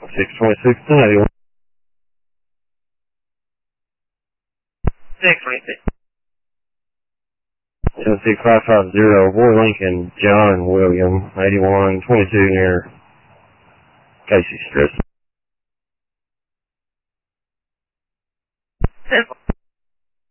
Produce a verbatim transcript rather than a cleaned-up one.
six twenty-six to ninety-one. six twenty-six. Tennessee five five zero, Roy Lincoln, John William, eighty-one twenty-two near Casey Stress.